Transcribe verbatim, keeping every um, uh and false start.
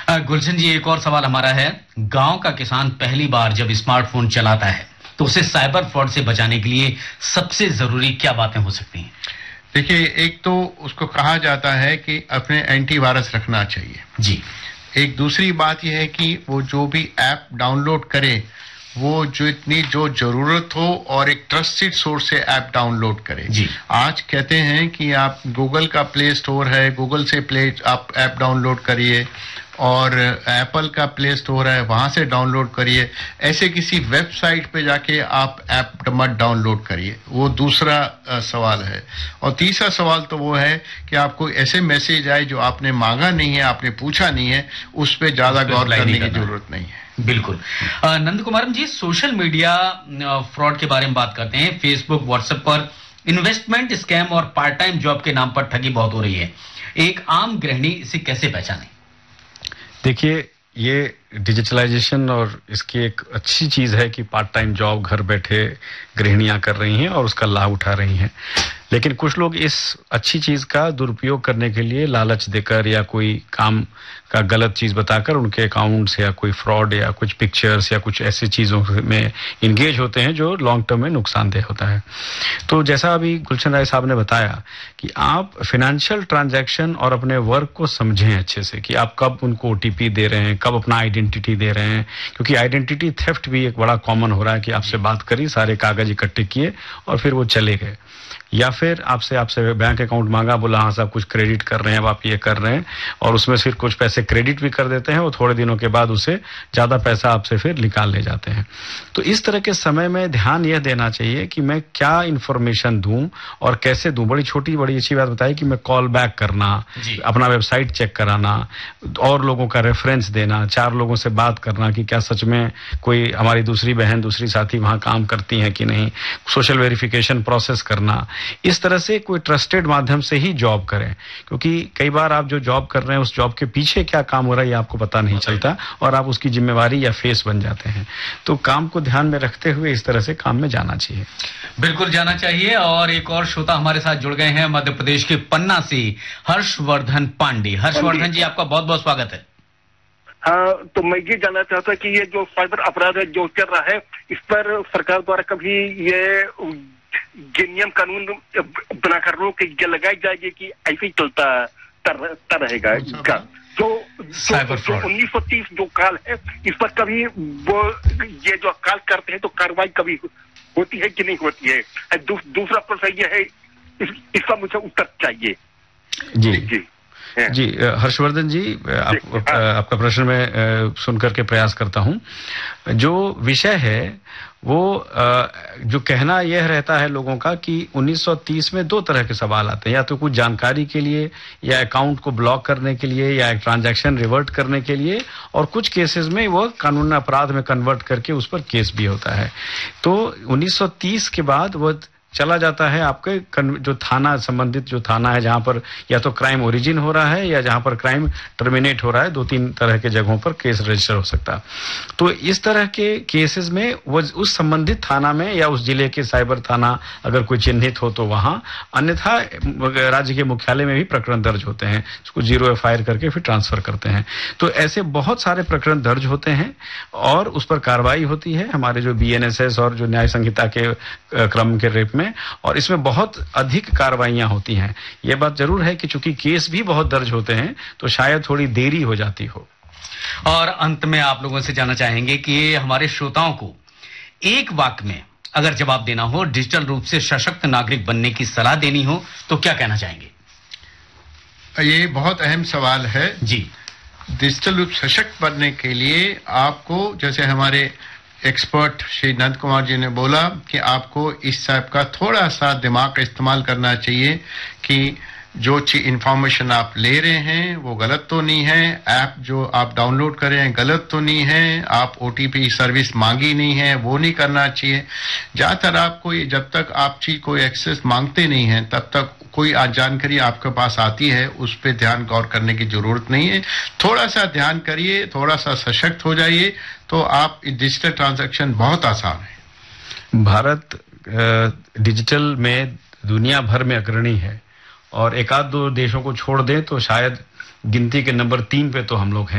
गुलशन जी, एक और सवाल हमारा है। गांव का किसान पहली बार जब स्मार्टफोन चलाता है तो उसे साइबर फ्रॉड से बचाने के लिए सबसे जरूरी क्या बातें हो सकती हैं? देखिए, एक तो उसको कहा जाता है कि अपने एंटीवायरस रखना चाहिए जी। एक दूसरी बात यह है कि वो जो भी ऐप डाउनलोड करे वो जो इतनी जो जरूरत हो और एक ट्रस्टेड सोर्स से ऐप डाउनलोड करें। जी। आज कहते हैं कि आप गूगल का प्ले स्टोर है, गूगल से प्ले आप ऐप डाउनलोड करिए, और एप्पल का प्ले स्टोर है, वहां से डाउनलोड करिए। ऐसे किसी वेबसाइट पे जाके आप ऐप मत डाउनलोड करिए। वो दूसरा आ, सवाल है। और तीसरा सवाल तो वो है कि आपको ऐसे मैसेज आए जो आपने मांगा नहीं है, आपने पूछा नहीं है, उस पर ज्यादा गौर करने की जरूरत नहीं है। बिल्कुल। नंद कुमारन जी, सोशल मीडिया फ्रॉड के बारे में बात करते हैं। फेसबुक, व्हाट्सएप पर इन्वेस्टमेंट स्कैम और पार्ट टाइम जॉब के नाम पर ठगी बहुत हो रही है। एक आम गृहिणी इसे कैसे पहचाने? देखिए, ये डिजिटलाइजेशन और इसकी एक अच्छी चीज है कि पार्ट टाइम जॉब घर बैठे गृहिणियां कर रही हैं और उसका लाभ उठा रही हैं। लेकिन कुछ लोग इस अच्छी चीज का दुरुपयोग करने के लिए लालच देकर या कोई काम का गलत चीज बताकर उनके अकाउंट्स या कोई फ्रॉड या कुछ पिक्चर्स या कुछ ऐसी चीजों में इंगेज होते हैं जो लॉन्ग टर्म में नुकसानदेह होता है। तो जैसा अभी गुलशन राय साहब ने बताया कि आप फाइनेंशियल ट्रांजैक्शन और अपने वर्क को समझें अच्छे से कि आप कब उनको ओटीपी दे रहे हैं, कब अपना आइडेंटिटी दे रहे हैं, क्योंकि आइडेंटिटी थेफ्ट भी एक बड़ा कॉमन हो रहा है कि आपसे बात करी, सारे कागज इकट्ठे किए और फिर वो चले गए। या फिर आपसे आपसे बैंक अकाउंट मांगा, बोला हाँ साहब कुछ क्रेडिट कर रहे हैं, अब आप ये कर रहे हैं, और उसमें फिर कुछ पैसे क्रेडिट भी कर देते हैं और थोड़े दिनों के बाद उसे ज्यादा पैसा आपसे फिर निकाल ले जाते हैं। तो इस तरह के समय में ध्यान यह देना चाहिए कि मैं क्या इन्फॉर्मेशन दूं और कैसे दूं। बड़ी छोटी बड़ी अच्छी बात बताई कि मैं कॉल बैक करना, अपना वेबसाइट चेक कराना, और लोगों का रेफरेंस देना, चार लोगों से बात करना कि क्या सच में कोई हमारी दूसरी बहन दूसरी साथी वहां काम करती हैं कि नहीं, सोशल वेरिफिकेशन प्रोसेस करना। इस तरह से कोई ट्रस्टेड माध्यम से ही जॉब करें, क्योंकि कई बार आप जो जॉब कर रहे हैं उस जॉब के पीछे क्या काम हो रहा है ये आपको पता नहीं चलता और आप उसकी जिम्मेवारी या फेस बन जाते हैं। तो काम को ध्यान में रखते हुए इस तरह से काम में जाना चाहिए। बिल्कुल जाना चाहिए। और एक और श्रोता हमारे साथ जुड़ गए हैं मध्य प्रदेश के पन्ना से, हर्षवर्धन पांडे। हर्षवर्धन जी, आपका बहुत बहुत स्वागत है। हाँ, तो मैं ये जानना चाहता कि ये जो साइबर अपराध है जो चल रहा है, इस पर सरकार द्वारा कभी ये नियम कानून बनाकर रोक ये लगाई जाएगी कि ऐसे ही चलता तरता रहेगा? क्या जो जो उन्नीस सौ तीस जो काल है, इस पर कभी वो ये जो काल करते हैं तो कार्रवाई कभी होती है कि नहीं होती है? दू, दूसरा प्रश्न ये है, इस, इसका मुझे उत्तर चाहिए। जी जी जी हर्षवर्धन जी, आप, आपका प्रश्न मैं सुनकर के प्रयास करता हूं। जो विषय है वो जो कहना यह रहता है लोगों का कि उन्नीस सौ तीस में दो तरह के सवाल आते हैं, या तो कुछ जानकारी के लिए, या अकाउंट को ब्लॉक करने के लिए, या एक ट्रांजैक्शन रिवर्ट करने के लिए, और कुछ केसेस में वो कानून अपराध में कन्वर्ट करके उस पर केस भी होता है। तो उन्नीस सौ तीस के बाद वो चला जाता है आपके जो थाना संबंधित जो थाना है जहां पर या तो क्राइम ओरिजिन हो रहा है या जहां पर क्राइम टर्मिनेट हो रहा है, दो तीन तरह के जगहों पर केस रजिस्टर हो सकता है। तो इस तरह के केसेस में वो उस संबंधित थाना में या उस जिले के साइबर थाना अगर कोई चिन्हित हो तो वहां, अन्यथा राज्य के मुख्यालय में भी प्रकरण दर्ज होते हैं, उसको जीरो एफ आई आर करके फिर ट्रांसफर करते हैं। तो ऐसे बहुत सारे प्रकरण दर्ज होते हैं और उस पर कार्रवाई होती है हमारे जो बी एन एस एस और जो न्याय संहिता के क्रम के रेप में, और इसमें बहुत अधिक कार्रवाइयां होती हैं। यह बात जरूर है कि चूंकि केस भी बहुत दर्ज होते हैं तो शायद थोड़ी देरी हो जाती हो। और अंत में आप लोगों से जानना चाहेंगे कि हमारे श्रोताओं को एक वाक्य में अगर जवाब देना हो, डिजिटल रूप से सशक्त नागरिक बनने की सलाह देनी हो, तो क्या कहना चाहेंगे? ये बहुत अहम सवाल है जी। डिजिटल रूप सशक्त बनने के लिए आपको, जैसे हमारे एक्सपर्ट श्री नंद कुमार जी ने बोला, कि आपको इस टाइप का थोड़ा सा दिमाग का इस्तेमाल करना चाहिए कि जो चीज इंफॉर्मेशन आप ले रहे हैं वो गलत तो नहीं है, ऐप जो आप डाउनलोड कर रहे हैं गलत तो नहीं है, आप ओटीपी सर्विस मांगी नहीं है वो नहीं करना चाहिए। ज्यादातर आपको जब तक आप चीज कोई एक्सेस मांगते नहीं है तब तक कोई जानकारी आपके पास आती है उस पर ध्यान गौर करने की जरूरत नहीं है। थोड़ा सा ध्यान करिए, थोड़ा सा सशक्त हो जाइए तो आप डिजिटल ट्रांजैक्शन बहुत आसान है। भारत डिजिटल में दुनिया भर में अग्रणी है और एक आध दो देशों को छोड़ दें तो शायद गिनती के नंबर तीन पे तो हम लोग हैं।